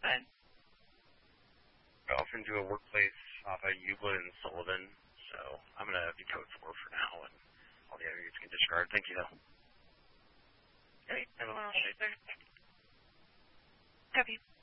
But I often do a workplace off of Euclid and Sullivan, so I'm going to be code 4 for now, and all the others can discard. Thank you, though. everyone else right there. Copy.